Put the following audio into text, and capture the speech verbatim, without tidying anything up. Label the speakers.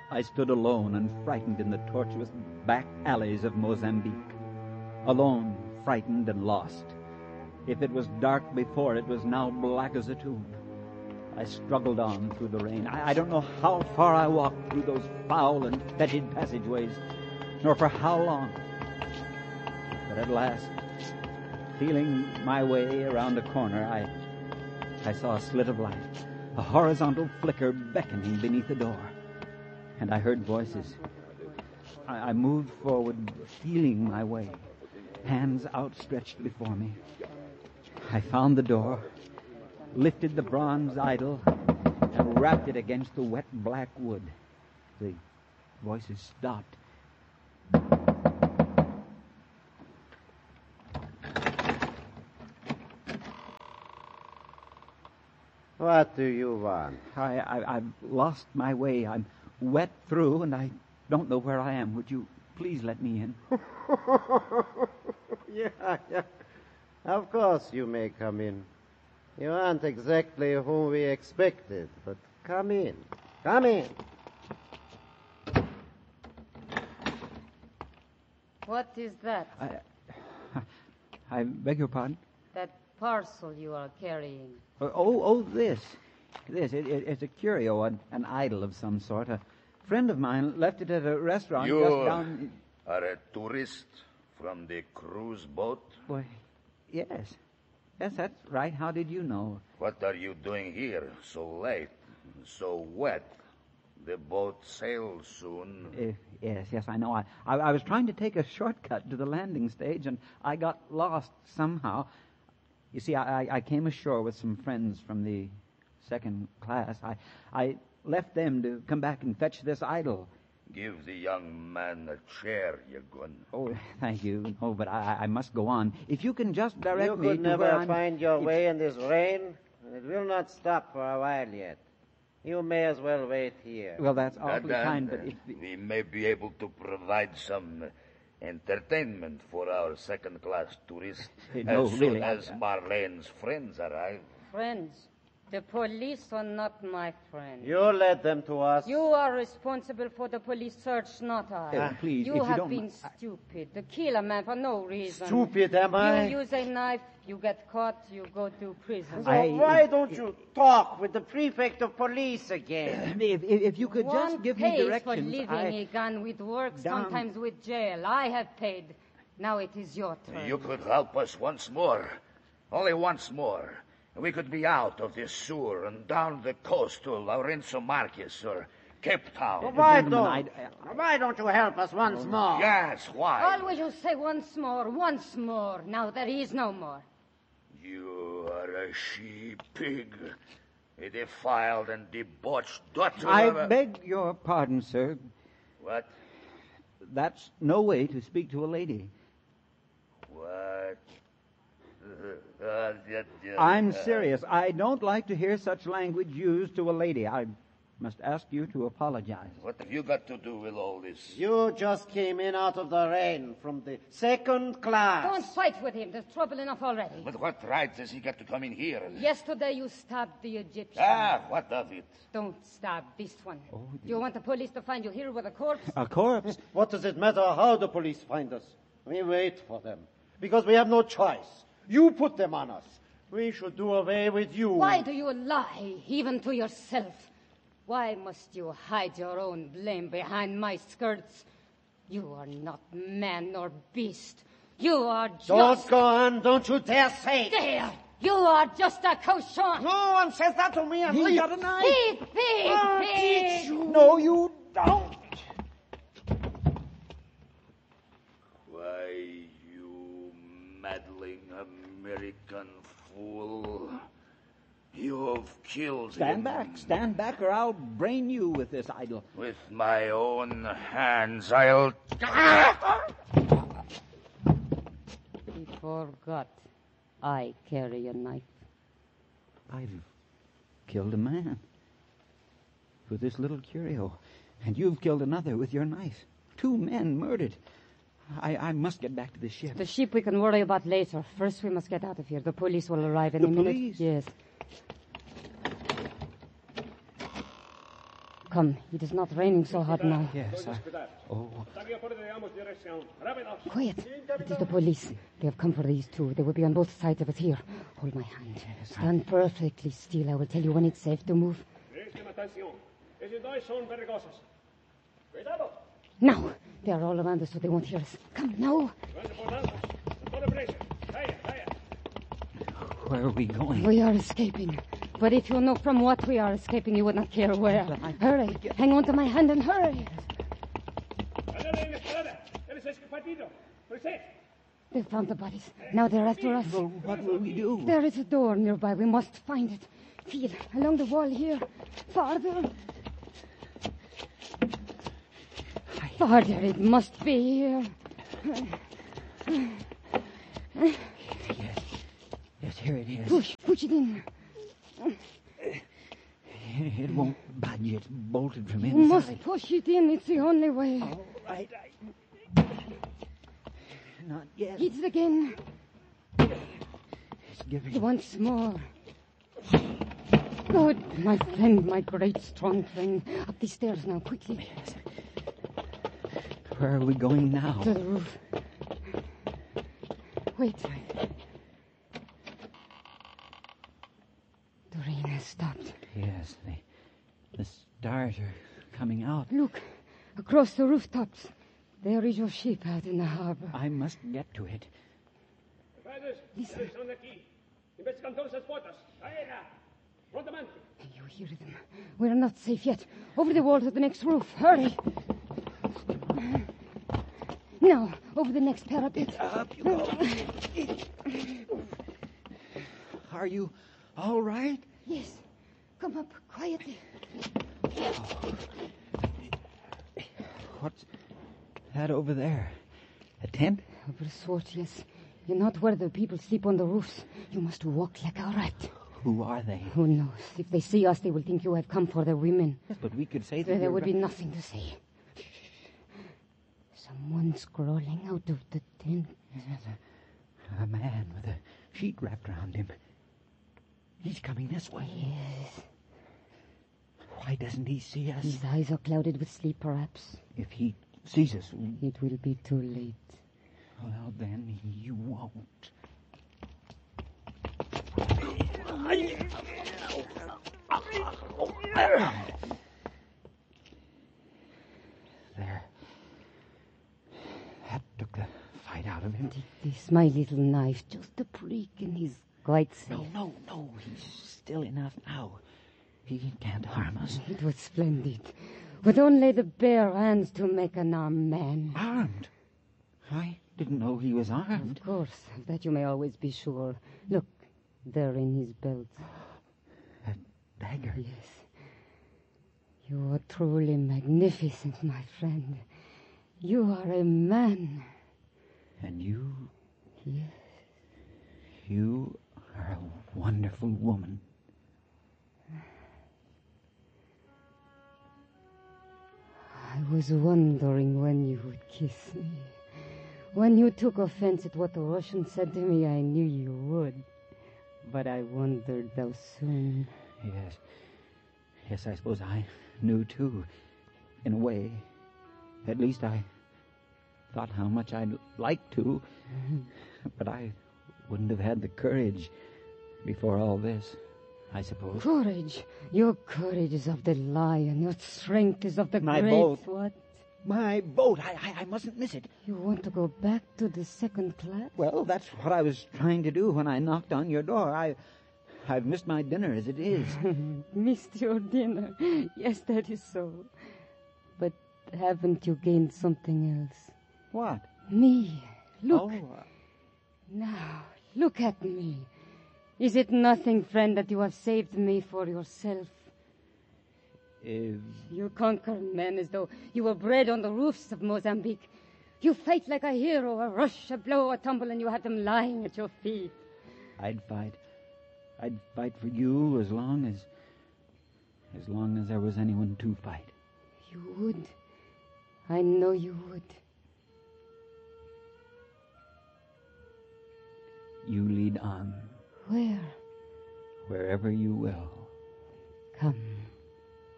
Speaker 1: I stood alone and frightened in the tortuous back alleys of Mozambique. Alone, frightened and lost. If it was dark before, it was now black as a tomb. I struggled on through the rain. I, I don't know how far I walked through those foul and fetid passageways, nor for how long. But at last, feeling my way around a corner, I, I saw a slit of light, a horizontal flicker beckoning beneath the door. And I heard voices. I, I moved forward, feeling my way, hands outstretched before me. I found the door, lifted the bronze idol, and rapped it against the wet black wood. The voices stopped.
Speaker 2: What do you want?
Speaker 1: I, I, I've lost my way. I'm wet through, and I don't know where I am. Would you please let me in?
Speaker 2: yeah, yeah. Of course you may come in. You aren't exactly whom we expected, but come in. Come in.
Speaker 3: What is that?
Speaker 1: I, I beg your pardon?
Speaker 3: That parcel you are carrying.
Speaker 1: Oh, oh, oh this. This. It, it, it's a curio, an, an idol of some sort. A friend of mine left it at a restaurant
Speaker 4: you
Speaker 1: just down...
Speaker 4: are a tourist from the cruise boat?
Speaker 1: Why, yes. Yes, that's right. How did you know?
Speaker 4: What are you doing here so late, so wet? The boat sails soon.
Speaker 1: Uh, yes, yes, I know. I, I, I was trying to take a shortcut to the landing stage, and I got lost somehow. You see, I, I, I came ashore with some friends from the second class. I, I left them to come back and fetch this idol.
Speaker 4: Give the young man a chair, Yagun.
Speaker 1: Oh, thank you. Oh, but I, I must go on. If you can just direct
Speaker 2: you
Speaker 1: me
Speaker 2: could
Speaker 1: to
Speaker 2: never
Speaker 1: where I'm...
Speaker 2: find your
Speaker 1: it's...
Speaker 2: way in this rain. It will not stop for a while yet. You may as well wait here.
Speaker 1: Well, that's awfully
Speaker 4: Madame,
Speaker 1: kind, but if...
Speaker 4: we may be able to provide some entertainment for our second-class tourists
Speaker 1: no,
Speaker 4: as soon
Speaker 1: really,
Speaker 4: as
Speaker 1: I...
Speaker 4: Marlene's friends arrive.
Speaker 3: Friends? The police are not my friends.
Speaker 2: You led them to us.
Speaker 3: You are responsible for the police search, not I.
Speaker 1: Uh, please,
Speaker 3: you
Speaker 1: if you
Speaker 3: have
Speaker 1: don't...
Speaker 3: been stupid. To kill a man for no reason.
Speaker 2: Stupid, am I?
Speaker 3: You use a knife, you get caught, you go to prison.
Speaker 2: So
Speaker 1: I-
Speaker 2: why don't you talk with the prefect of police again?
Speaker 1: If, if, if you could
Speaker 3: One
Speaker 1: just give
Speaker 3: pays
Speaker 1: me directions,
Speaker 3: for living,
Speaker 1: I...
Speaker 3: Egan, with work,
Speaker 1: Down.
Speaker 3: sometimes with jail. I have paid. Now it is your turn.
Speaker 4: You could help us once more. Only once more. We could be out of this sewer and down the coast to Laurenzo Marquez or Cape Town.
Speaker 2: Well, why
Speaker 1: Gentlemen,
Speaker 2: don't,
Speaker 1: I- I-
Speaker 2: why don't you help us once more?
Speaker 4: Yes, why?
Speaker 3: Always you say once more, once more. Now there is no more.
Speaker 4: You are a she-pig. A defiled and debauched daughter
Speaker 1: I
Speaker 4: of a...
Speaker 1: beg your pardon, sir.
Speaker 4: What?
Speaker 1: That's no way to speak to a lady.
Speaker 4: What? Uh, yeah, yeah,
Speaker 1: I'm
Speaker 4: uh,
Speaker 1: serious. I don't like to hear such language used to a lady. I must ask you to apologize.
Speaker 4: What have you got to do with all this?
Speaker 2: You just came in out of the rain from the second class.
Speaker 3: Don't fight with him. There's trouble enough already.
Speaker 4: With what right has he got to come in here?
Speaker 3: Yesterday you stabbed the Egyptian.
Speaker 4: Ah, what of it?
Speaker 3: Don't stab this one. Do you want the police to find you here with a corpse?
Speaker 1: A corpse?
Speaker 2: What does it matter how the police find us? We wait for them because we have no choice. You put them on us. We should do away with you.
Speaker 3: Why do you lie, even to yourself? Why must you hide your own blame behind my skirts? You are not man nor beast. You are just...
Speaker 2: Don't go on. Don't you dare say it.
Speaker 3: There! You are just a cochon!
Speaker 2: No one says that to me and
Speaker 1: He
Speaker 2: leave.
Speaker 1: got a knife.
Speaker 3: Pig! Pig!
Speaker 2: I'll
Speaker 3: Pig!
Speaker 2: teach you.
Speaker 1: No, you don't.
Speaker 4: Why, you meddling American fool. You've killed
Speaker 1: Stand
Speaker 4: him.
Speaker 1: back. Stand back or I'll brain you with this idol.
Speaker 4: With my own hands, I'll...
Speaker 3: He forgot. I carry a knife.
Speaker 1: I've killed a man with this little curio, and you've killed another with your knife. Two men murdered. I, I must get back to the ship.
Speaker 3: The ship we can worry about later. First we must get out of here. The police will arrive in
Speaker 1: The
Speaker 3: a minute.
Speaker 1: police?
Speaker 3: Yes. come. It is not raining so hard now.
Speaker 1: Yes, I... Oh,
Speaker 3: Quiet. It is the police. They have come for these two. They will be on both sides of us here. Hold my hand. Stand perfectly still. I will tell you when it's safe to move. Now. They are all around us, so they won't hear us. Come, now.
Speaker 1: where are we going?
Speaker 3: We are escaping. But if you know from what we are escaping, you would not care where. Hurry. Hang on to my hand and hurry. They found the bodies. Now they're after us.
Speaker 1: Well, what will we do?
Speaker 3: There is a door nearby. We must find it. Feel, along the wall here. Farther. Farther. It must be here.
Speaker 1: Yes. Yes, here it is.
Speaker 3: Push. Push it in.
Speaker 1: It won't budge. It's bolted from
Speaker 3: You
Speaker 1: inside.
Speaker 3: must push it in. It's the only way.
Speaker 1: All right. I... Not yet.
Speaker 3: Hit it again.
Speaker 1: It's giving.
Speaker 3: Once more. Good, my friend, my great strong friend. Up the stairs now, quickly.
Speaker 1: Yes. Where are we going now?
Speaker 3: To the roof. Wait. The rain has stopped.
Speaker 1: Yes, the, the stars are coming out.
Speaker 3: Look, across the rooftops. There is your ship out in the harbor.
Speaker 1: I must get to it.
Speaker 3: Listen. You hear them. We're not safe yet. Over the wall to the next roof. Hurry. Now, over the next parapet.
Speaker 1: Up you go. Are you all right?
Speaker 3: Yes. Come up quietly.
Speaker 1: What's that over there? A tent?
Speaker 3: Over sword, yes. You're not where the people sleep on the roofs. You must walk like a rat.
Speaker 1: Who are they?
Speaker 3: Who knows? If they see us, they will think you have come for their women.
Speaker 1: Yes, but we could say that
Speaker 3: There, there
Speaker 1: we're
Speaker 3: would
Speaker 1: go-
Speaker 3: be nothing to say. Someone's crawling out of the tent.
Speaker 1: Yes, a, a man with a sheet wrapped around him. He's coming this way.
Speaker 3: Yes.
Speaker 1: Why doesn't he see us?
Speaker 3: His eyes are clouded with sleep, perhaps.
Speaker 1: If he sees us,
Speaker 3: It will be too late.
Speaker 1: well, then you won't. There. That took the fight out of him.
Speaker 3: Take this, my little knife, just a prick, and he's quite safe.
Speaker 1: No, no, no. He's still enough now. He can't harm us.
Speaker 3: It was splendid. With only the bare hands to make an armed man.
Speaker 1: Armed? I didn't know he was armed.
Speaker 3: Of course, of that you may always be sure. Look, there in his belt.
Speaker 1: A dagger.
Speaker 3: Yes. You are truly magnificent, my friend. You are a man.
Speaker 1: And you,
Speaker 3: Yes.
Speaker 1: you are a wonderful woman.
Speaker 3: I was wondering when you would kiss me. When you took offense at what the Russian said to me, I knew you would. But I wondered how soon.
Speaker 1: Yes. Yes, I suppose I knew, too. In a way. At least I thought how much I'd like to. But I wouldn't have had the courage before all this, I suppose.
Speaker 3: Courage. Your courage is of the lion. Your strength is of the
Speaker 1: My
Speaker 3: great...
Speaker 1: boat.
Speaker 3: What?
Speaker 1: My boat. I, I, I mustn't miss it.
Speaker 3: You want to go back to the second class?
Speaker 1: Well, that's what I was trying to do when I knocked on your door. I, I've missed my dinner as it is.
Speaker 3: Missed your dinner. Yes, that is so. But haven't you gained something else?
Speaker 1: What?
Speaker 3: Me. Look.
Speaker 1: Oh, uh,
Speaker 3: Now, look at me. Is it nothing, friend, that you have saved me for yourself?
Speaker 1: is...
Speaker 3: You conquer men as though you were bred on the roofs of Mozambique. You fight like a hero, a rush, a blow, a tumble, and you have them lying at your feet.
Speaker 1: I'd fight. I'd fight for you as long as... as long as there was anyone to fight.
Speaker 3: You would. I know you would.
Speaker 1: You lead on,
Speaker 3: Where?
Speaker 1: wherever you will.
Speaker 3: Come.